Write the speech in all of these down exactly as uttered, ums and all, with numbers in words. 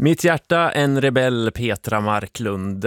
Mitt hjärta, en rebell, Petra Marklund.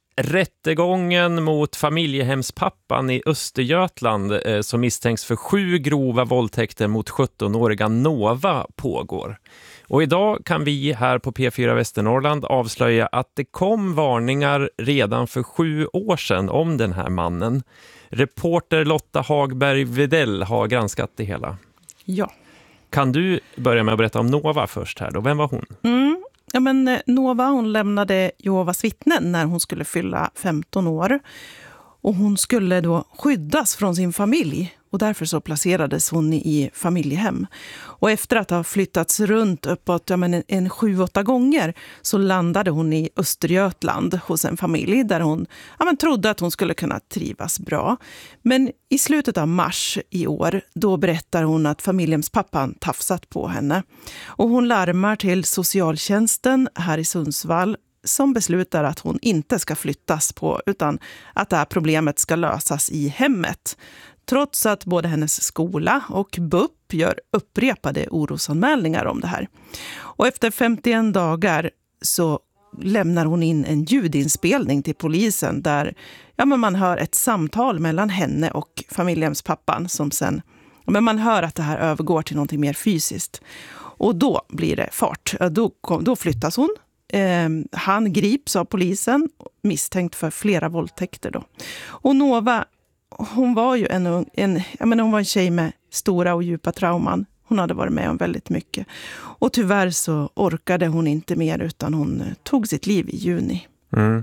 Rättegången mot familjehemspappan i Östergötland eh, som misstänks för sju grova våldtäkter mot sjuttonåriga Nova pågår. Och idag kan vi här på P fyra Västernorrland avslöja att det kom varningar redan för sju år sedan om den här mannen. Reporter Lotta Hagberg-Videll har granskat det hela. Ja. Kan du börja med att berätta om Nova först här då? Vem var hon? Mm. Ja, men Nova, hon lämnade Jehovas vittnen när hon skulle fylla femton år. Och hon skulle då skyddas från sin familj. Och därför så placerades hon i familjehem. Och efter att ha flyttats runt uppåt ja, men en, en sju, åtta gånger så landade hon i Östergötland hos en familj där hon ja, men trodde att hon skulle kunna trivas bra. Men i slutet av mars i år då berättar hon att familjehemspappan tafsat på henne. Och hon larmar till socialtjänsten här i Sundsvall som beslutar att hon inte ska flyttas på utan att det här problemet ska lösas i hemmet. Trots att både hennes skola och B U P gör upprepade orosanmälningar om det här. Och efter femtioen dagar så lämnar hon in en ljudinspelning till polisen där ja, men man hör ett samtal mellan henne och familjehemspappan som sen, ja, men man hör att det här övergår till något mer fysiskt. Och då blir det fart. Då, kom, då flyttas hon. Eh, han grips av polisen misstänkt för flera våldtäkter då. Och Nova, hon var ju en, en, jag menar, hon var en tjej med stora och djupa trauman. Hon hade varit med om väldigt mycket. Och tyvärr så orkade hon inte mer utan hon tog sitt liv i juni. Mm.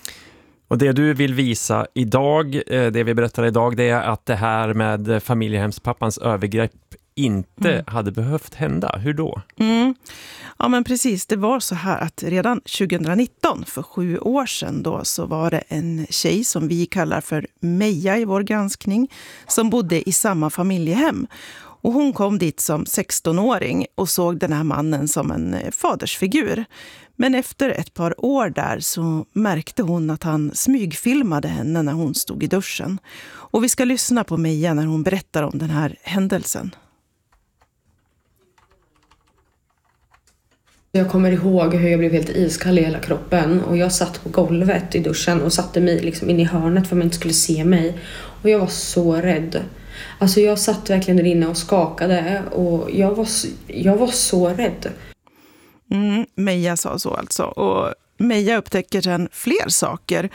Och det du vill visa idag, det vi berättar idag, det är att det här med familjehemspappans övergrepp inte mm. hade behövt hända. Hur då? Mm. Ja men precis, det var så här att redan tjugonitton, för sju år sedan då, så var det en tjej som vi kallar för Meja i vår granskning som bodde i samma familjehem. Och hon kom dit som sextonåring och såg den här mannen som en fadersfigur. Men efter ett par år där så märkte hon att han smygfilmade henne när hon stod i duschen. Och vi ska lyssna på Meja när hon berättar om den här händelsen. Jag kommer ihåg hur jag blev helt iskall i hela kroppen och jag satt på golvet i duschen och satte mig liksom in i hörnet för att man inte skulle se mig. Och jag var så rädd. Alltså jag satt verkligen där inne och skakade och jag var, jag var så rädd. Mm, Meja sa så alltså. Och Meja upptäcker sen fler saker.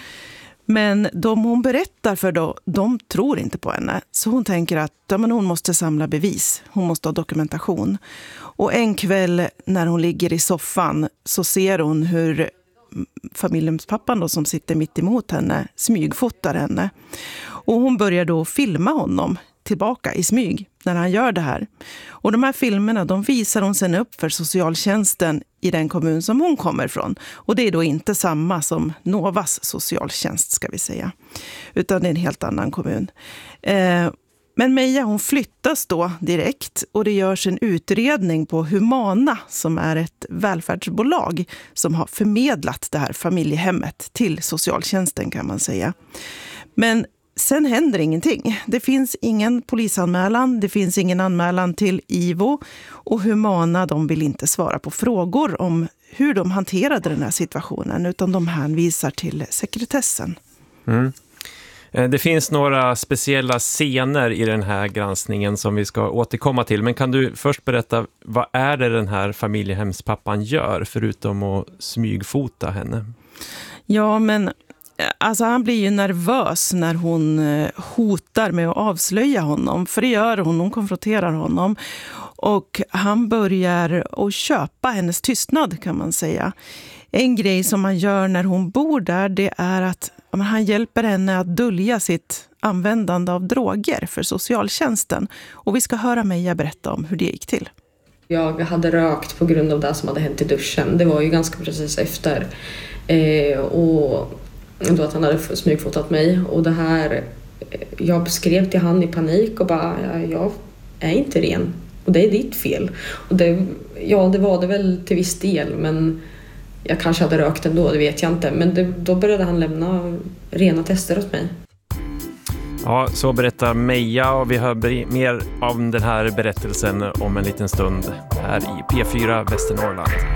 Men de hon berättar för då, de tror inte på henne. Så hon tänker att ja, men hon måste samla bevis. Hon måste ha dokumentation. Och en kväll när hon ligger i soffan så ser hon hur familjehemspappan då, som sitter mitt emot henne smygfotar henne. Och hon börjar då filma honom tillbaka i smyg när han gör det här. Och de här filmerna de visar hon sen upp för socialtjänsten i den kommun som hon kommer från. Och det är då inte samma som Novas socialtjänst ska vi säga. Utan det är en helt annan kommun. Eh, men Meja hon flyttas då direkt och det görs en utredning på Humana som är ett välfärdsbolag som har förmedlat det här familjehemmet till socialtjänsten kan man säga. Men sen händer ingenting. Det finns ingen polisanmälan, det finns ingen anmälan till I V O och Humana de vill inte svara på frågor om hur de hanterade den här situationen utan de hänvisar till sekretessen. Mm. Det finns några speciella scener i den här granskningen som vi ska återkomma till. Men kan du först berätta, vad är det den här familjehemspappan gör förutom att smygfota henne? Ja, men alltså han blir ju nervös när hon hotar med att avslöja honom. För det gör hon, hon konfronterar honom. Och han börjar att köpa hennes tystnad kan man säga. En grej som han gör när hon bor där det är att han hjälper henne att dölja sitt användande av droger för socialtjänsten. Och vi ska höra Meja berätta om hur det gick till. Jag hade rökt på grund av det som hade hänt i duschen. Det var ju ganska precis efter. Eh, och då att han hade smygfotat mig. Och det här, jag skrev till han i panik och bara, jag är inte ren. Och det är ditt fel. Och det, ja, det var det väl till viss del, men jag kanske hade rökt ändå, det vet jag inte. Men det, då började han lämna rena tester åt mig. Ja, så berättar Meja och vi hör mer om den här berättelsen om en liten stund här i P fyra Västernorrland.